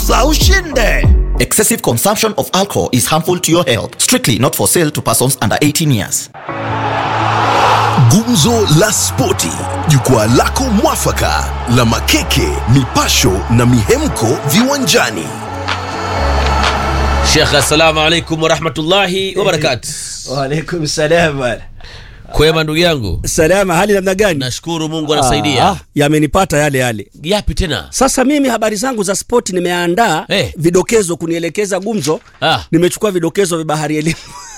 Cheza ushinde. Excessive consumption of alcohol is harmful to your health. Strictly not for sale to persons under 18 years. Gumzo la Spoti, jukwaa lako mwafaka la makeke, mipasho na mihemko viwanjani. Sheikh, assalamu alaikum wa rahmatullahi wa barakatuh. Wa alaikum salam. Kwema ndugu yangu? Salama, hali namna gani? Nashukuru Mungu anasaidia. Yamenipata yale. Yapi tena? Sasa mimi habari zangu za sport nimeandaa vidokezo kunielekeza gumzo. Nimechukua vidokezo vya Bahari Elimu.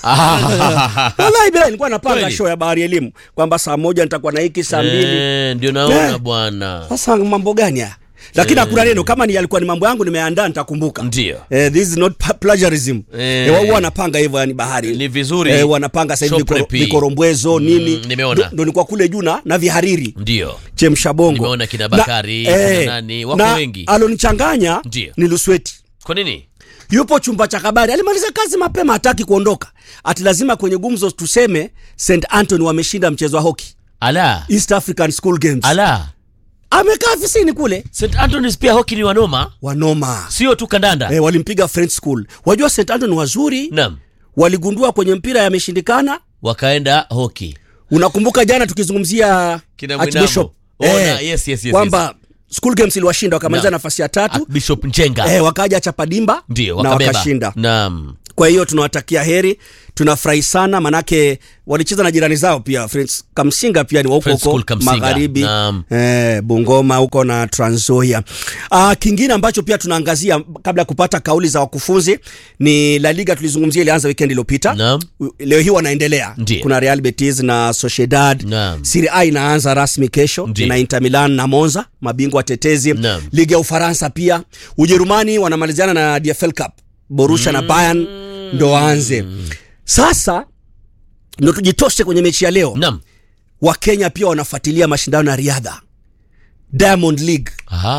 Wallahi bila nilikuwa napanga show ya Bahari Elimu kwamba saa 1 nitakuwa na hiki, saa 2. Ndio naona bwana. Sasa mambo gani haya? Lakini hakuna neno kama ni yalikuwa ni mambo yangu nimeandaa nitakumbuka. Ndio. This is not plagiarism. Wao wanapanga hivyo yani Bahari. Ni vizuri. Wanapanga sasa hivi vikorombwezo nini. Nimeona. Ndio nilikuwa kule juu na vihariri. Ndio. Chemsha bongo. Nimeona kina Bakari na nani wako wengi. Alonichanganya ni Lusweti. Kwa nini? Yupo chumba cha habari, alimaliza kazi mapema, hataki kuondoka. Ati lazima kwenye gumzo tuseme St Anthony wameshinda mchezo wa hockey. Ala. East African School Games. Ala. Amekaa ofisini kule. St Anthony's pia hockey ni wanoma. Sio tu kandanda. Walimpiga French School. Wajua St Anthony wazuri. Naam. Waligundua kwenye mpira yameshindikana, wakaenda hockey. Unakumbuka jana tukizungumzia Archbishop. Yes. Kwamba School Games iliwashinda wakamaliza nafasi ya 3. Bishop Njenga. Wakaja Chapadimba na wakashinda. Naam. Kwa hiyo tunawatakia heri, tunafurahi sana manake walicheza na jirani zao pia Friends Kamsinga pia ni huko magharibi. Bungoma huko na Trans Nzoia. Kingine ambacho pia tunaangazia kabla kupata kauli za wakufunzi ni La Liga, tulizungumzia ilianza weekend iliyopita. Leo hii wanaendelea. Kuna Real Betis na Sociedad. Serie A inaanza rasmi kesho na Inter Milan na Monza, mabingwa watetezi. Liga ya Ufaransa pia. Ujerumani wanamaliziana na DFL Cup. Borussia na Bayern ndo waanze. Sasa ndo tujitoshe kwenye mechi ya leo. Wa Kenya pia wanafuatilia mashindano ya riadha Diamond League.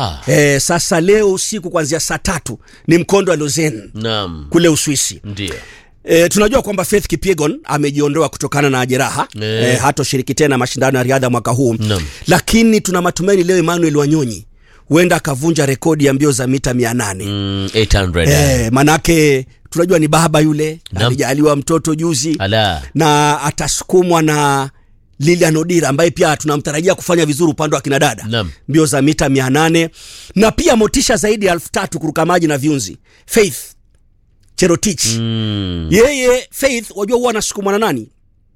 Sasa leo usiku kuanzia saa 3 ni mkondo wa Lausanne kule Uswisi. Ndio. Tunajua kwamba Faith Kipyegon amejiondoa kutokana na jeraha. Hatoshiriki tena mashindano ya riadha mwaka huu. Lakini tuna matumaini leo Emmanuel Wanyonyi huenda akavunja rekodi ya mbio za mita 800. 800. Manake tunajua ni baba yule, alijaliwa mtoto juzi. Na atasukumwa na Lilian Odira ambaye pia tunamtarajia kufanya vizuri upande wa kina dada. Mbio za mita 800 na pia motisha zaidi ya 3000 kuruka maji na viunzi. Faith Cherotich. Yeye Faith wajua huwa anasukumwa na nani?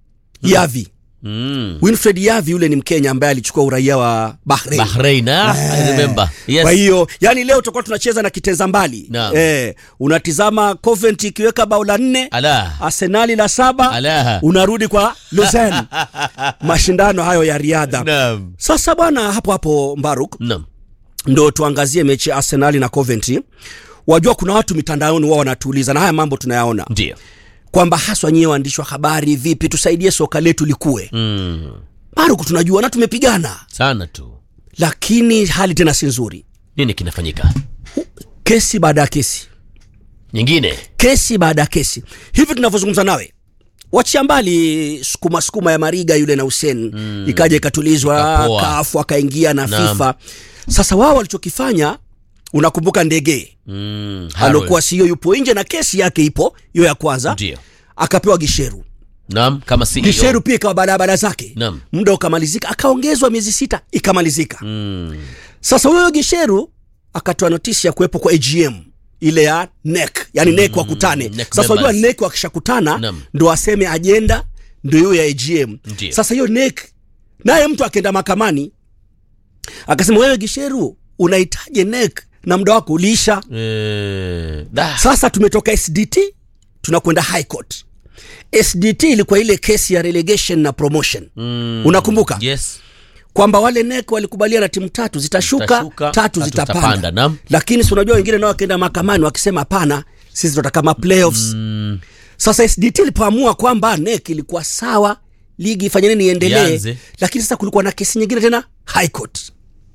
Yavi. Winfred Yavi yule ni Mkenya ambaye alichukua uraia wa Bahrain. I remember. Yes. Kwa hiyo yani leo tutakuwa tunacheza na kiteza mbali. Unatizama Coventry ikiweka bao la 4, Arsenal la 7, unarudi kwa Lausanne. Mashindano hayo ya riadha. Sasa bwana hapo Mbaruk. Ndo tuangazie mechi Arsenal na Coventry. Wajua kuna watu mitandaoni wao wanatuuliza na haya mambo tunayaona. Ndio. Kwamba haswa nyewe waandishi wa habari vipi tusaidie soka letu likue. Mbaruk tunajua na tumepigana sana tu. Lakini hali tena si nzuri. Nini kinafanyika? Kesi baada ya kesi. Nyingine. Kesi baada ya kesi. Hivi tunavyozungumza nawe. Wachia mbali sukuma ya Mariga yule na Hussein. Ikaja ikatulizwa kafu akaingia na FIFA. Sasa wao walichokifanya unakumbuka Ndege. Alokuwa CEO yupo nje na kesi yake ipo hiyo ya kwanza. Ndio. Akapewa Gisheru. Kama CEO. Gisheru pia kwa barabara zake. Muda ukamalizika, akaongezwa miezi 6 ikamalizika. Sasa huyo Gisheru akatoa notisi ya kuwepo kwa AGM ile ya NEC, yani NEC wakutane. Sasa unajua NEC wakishakutana ndo aseme agenda ndio hiyo ya AGM. Sasa hiyo NEC naye mtu akaenda mahakamani akasema wewe Gisheru unahitaji NEC na muda wako uliisha. Sasa tumetoka SDT tunakwenda High Court. SDT ilikuwa ile kesi ya relegation na promotion. Unakumbuka? Yes. Kwamba wale NEC walikubaliana na timu 3 zitashuka, 3 zitapanda. Lakini si unajua wengine nao wakaenda mahakamani wakisema hapana, sisi tunataka ma playoffs. Sasa SDT ilipoamua kwamba NEC ilikuwa sawa, ligi ifanye nini iendelee. Lakini sasa kulikuwa na kesi nyingine tena High Court.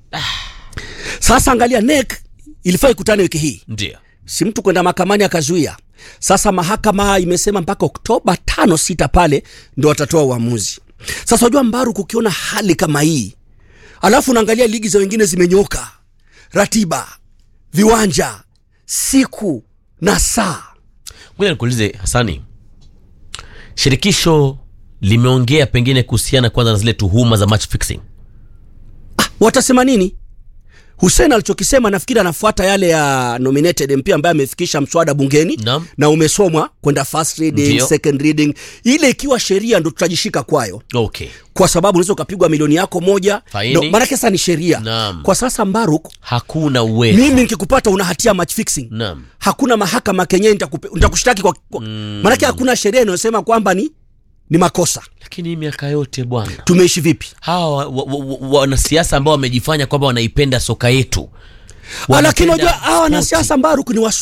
Sasa angalia NEC ilifaa ikutane wiki hii. Ndio. Si mtu kwenda mahakamani akazuia. Sasa mahakama imesema mpaka Oktoba 5-6 pale ndio watatoa uamuzi. Sasa unajua Mbaru kukiona hali kama hii. Alafu unaangalia ligi za wengine zimenyoka. Ratiba, viwanja, siku na saa. Ngoja nikuulize Hasani, shirikisho limeongea pengine kuhusiana kwanza na zile tuhuma za match fixing? Watasema nini? Hussein alichokisema nafikiri anafuata yale ya nominated MP ambaye amefikisha mswada bungeni na umesomwa kwenda first reading, second reading. Ile ikiwa sheria ndo tutajishika kwayo. Okay. Kwa sababu unaweza ukapigwa milioni yako moja. No, maana sasa ni sheria. Kwa sasa Mbaruk hakuna uwezo. Mimi nikikupata una hatia match fixing. Hakuna mahakama Kenya nitakushtaki kwa maana hakuna sheria inayosema kwamba ni makosa. Lakini miaka yote bwana, tumeishi vipi? Hawa wanasiasa ambao wamejifanya kwamba wanaipenda soka yetu. Lakini unajua hawa wanasiasa Mbaruk ni